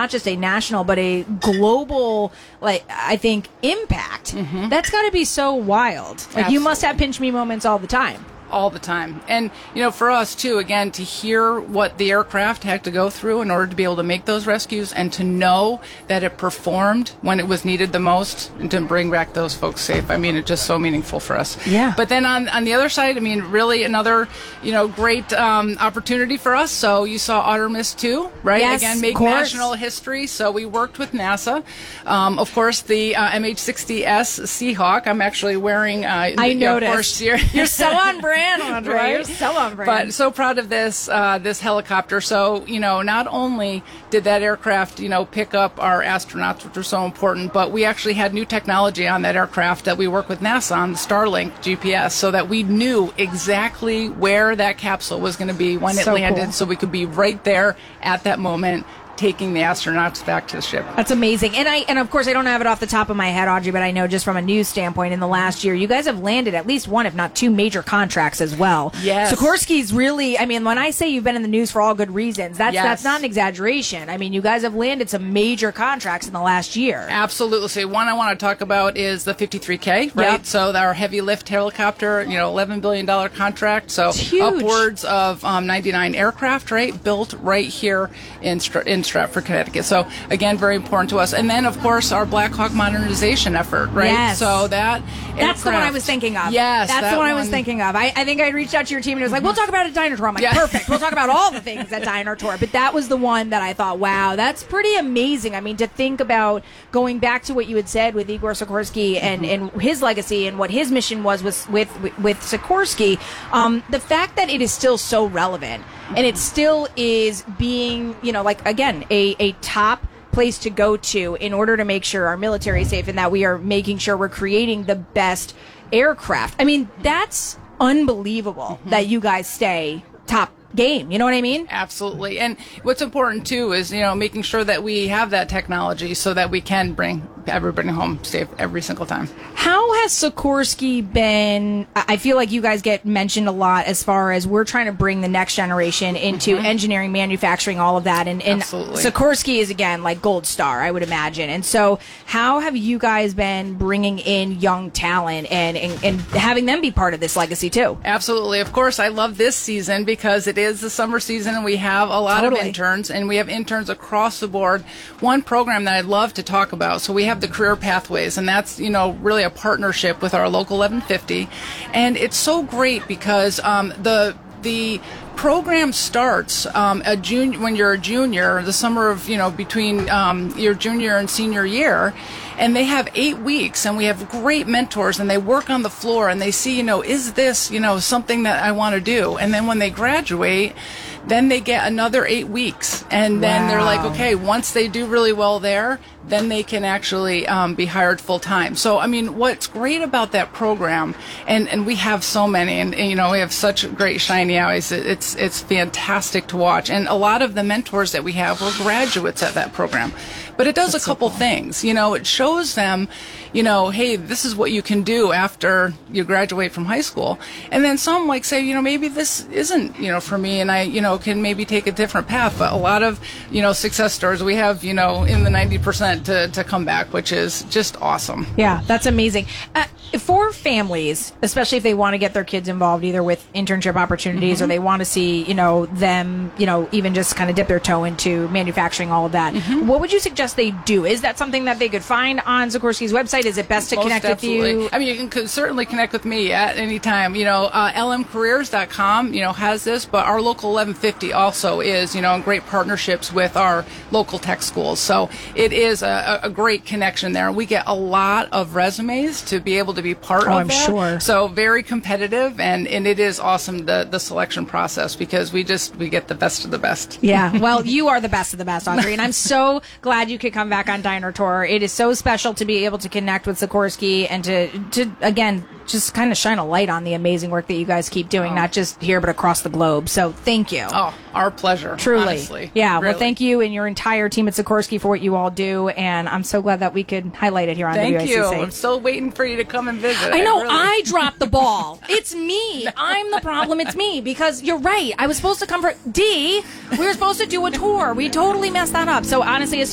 not just a national, but a global, like, I think, impact. That's got to be so wild. Like, you must have pinch me moments all the time. All the time. And, for us, too, again, to hear what the aircraft had to go through in order to be able to make those rescues and to know that it performed when it was needed the most and to bring back those folks safe. I mean, it's just so meaningful for us. Yeah. But then on the other side, I mean, really another, great opportunity for us. So you saw Artemis 2, right? Yes, again, make national history. So we worked with NASA. Of course, the MH-60S Seahawk. I'm actually wearing... I noticed. You're so on brand. Andre, right? You're so on brand. But so proud of this helicopter. So, not only did that aircraft, pick up our astronauts, which was so important, but we actually had new technology on that aircraft that we work with NASA on, the Starlink GPS, so that we knew exactly where that capsule was going to be when it landed, cool. So we could be right there at that moment, taking the astronauts back to the ship. That's amazing. And of course, I don't have it off the top of my head, Audrey, but I know just from a news standpoint, in the last year, you guys have landed at least one, if not two, major contracts as well. Yes. Sikorsky's really, I mean, when I say you've been in the news for all good reasons, that's not an exaggeration. I mean, you guys have landed some major contracts in the last year. Absolutely. So one I want to talk about is the 53K, right? Yep. So our heavy lift helicopter, $11 billion contract. So upwards of 99 aircraft, right? Built right here in Stratford, Connecticut. So again, very important to us. And then, of course, our Black Hawk modernization effort, right? Yes. So that's the one I was thinking of. Yes. That's the one I was thinking of. I think I reached out to your team and it was like, we'll talk about it at Dynator. I'm like, perfect. We'll talk about all the things at Dynator. But that was the one that I thought, wow, that's pretty amazing. I mean, to think about going back to what you had said with Igor Sikorsky and his legacy and what his mission was with Sikorsky, the fact that it is still so relevant and it still is being, again, a top place to go to in order to make sure our military is safe and that we are making sure we're creating the best aircraft. I mean, that's unbelievable that you guys stay top game. You know what I mean? Absolutely. And what's important too is, making sure that we have that technology so that we can bring everybody home safe every single time. How has Sikorsky been? I feel like you guys get mentioned a lot as far as we're trying to bring the next generation into engineering, manufacturing, all of that. And Sikorsky is, again, like gold star, I would imagine. And so how have you guys been bringing in young talent and having them be part of this legacy too? Absolutely. Of course, I love this season because it is the summer season and we have a lot of interns, and we have interns across the board. One program that I'd love to talk about, so we have the Career Pathways, and that's, really a partnership with our local 1150. And it's so great because the program starts when you're a junior, the summer of, between your junior and senior year. And they have 8 weeks, and we have great mentors, and they work on the floor, and they see, is this, something that I want to do? And then when they graduate, then they get another 8 weeks. And then they're like, okay, once they do really well there, then they can actually be hired full time. So, I mean, what's great about that program, and we have so many, and we have such great shiny eyes. It's fantastic to watch. And a lot of the mentors that we have were graduates at that program. But it does a couple things. It shows them, hey, this is what you can do after you graduate from high school. And then some say, maybe this isn't, for me, and I, can maybe take a different path. But a lot of, success stories we have, in the 90% to come back, which is just awesome. Yeah, that's amazing. For families, especially if they want to get their kids involved either with internship opportunities or they want to see, them, even just kind of dip their toe into manufacturing, all of that, what would you suggest they do? Is that something that they could find on Sikorsky's website? Is it best to connect with you? I mean, you can certainly connect with me at any time. lmcareers.com, has this, but our local 1150 also is, in great partnerships with our local tech schools. So it is a great connection there. We get a lot of resumes to be able to be part of I'm that. sure. So very competitive, and it is awesome, the selection process, because we get the best of the best. Yeah, well, you are the best of the best, Audrey, and I'm so glad you could come back on Dynator. It is so special to be able to connect with Sikorsky and to again, just kind of shine a light on the amazing work that you guys keep doing, not just here, but across the globe. So thank you. Oh, our pleasure. Truly. Honestly. Yeah, really. well, thank you and your entire team at Sikorsky for what you all do, and I'm so glad that we could highlight it here on WICC. Thank you. I'm still waiting for you to come and visit. I know, I dropped the ball. It's me. I'm the problem. It's me, because you're right. I was supposed to come for D. We were supposed to do a tour. We totally messed that up. So honestly,